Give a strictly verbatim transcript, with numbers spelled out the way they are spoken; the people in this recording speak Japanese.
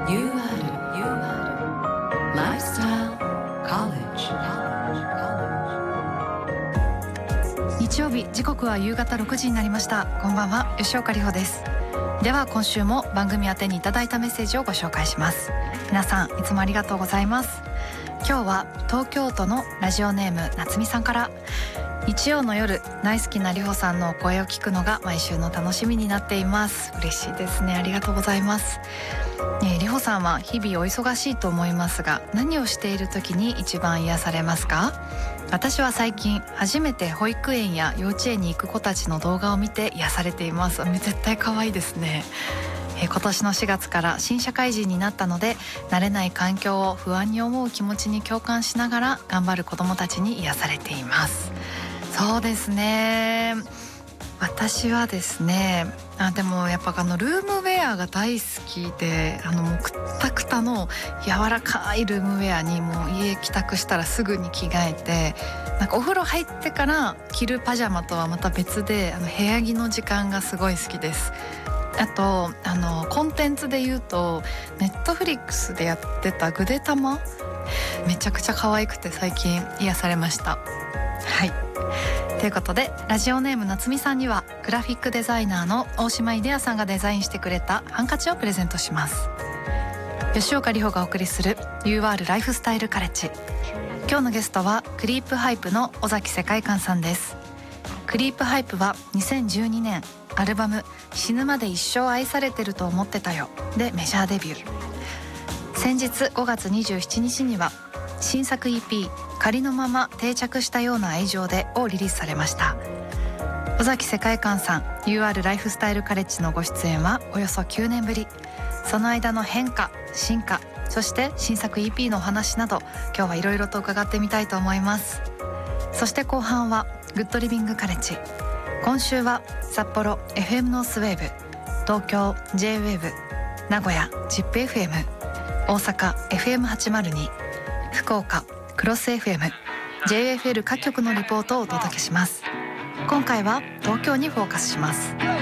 ユーアール ライフスタイルコレッジ。日曜日、時刻は夕方ろくじになりました。こんばんは、吉岡里帆です。では今週も番組宛てにいただいたメッセージをご紹介します。皆さんいつもありがとうございます。今日は東京都のラジオネーム夏美さんから、日曜の夜大好きな里帆さんのお声を聞くのが毎週の楽しみになっています。嬉しいですね、ありがとうございます。えー、里帆さんは日々お忙しいと思いますが、何をしている時に一番癒されますか？私は最近初めて保育園や幼稚園に行く子たちの動画を見て癒されています。絶対可愛いですね。えー、今年のしがつから新社会人になったので、慣れない環境を不安に思う気持ちに共感しながら頑張る子どもたちに癒されています。そうですね、私はですね、あでもやっぱあのルームウェアが大好きで、あのもうくったくたの柔らかいルームウェアにもう家帰宅したらすぐに着替えて、なんかお風呂入ってから着るパジャマとはまた別で、あの部屋着の時間がすごい好きです。あとあのコンテンツで言うと、ネットフリックスでやってたぐでたま、めちゃくちゃ可愛くて最近癒されました。はい、ということでラジオネーム夏美さんにはグラフィックデザイナーの大島イデアさんがデザインしてくれたハンカチをプレゼントします。吉岡里帆がお送りする ユーアール ライフスタイルカレッジ。今日のゲストはクリープハイプの尾崎世界観さんです。クリープハイプはにせんじゅうにねんアルバム死ぬまで一生愛されてると思ってたよでメジャーデビュー。先日ごがつにじゅうしちにちには新作 イーピー 仮のまま定着したような愛情でをリリースされました。尾崎世界観さん ユーアール ライフスタイルカレッジのご出演はおよそきゅうねんぶり。その間の変化、進化、そして新作 イーピー のお話など、今日はいろいろと伺ってみたいと思います。そして後半はグッドリビングカレッジ。今週は札幌 エフエム ノースウェーブ、東京 ジェイウェーブ、名古屋 ジップエフエム、 大阪 エフエムはちまるに、 福岡クロス エフエム、 ジェイエフエル 各局のリポートをお届けします。今回は東京にフォーカスします。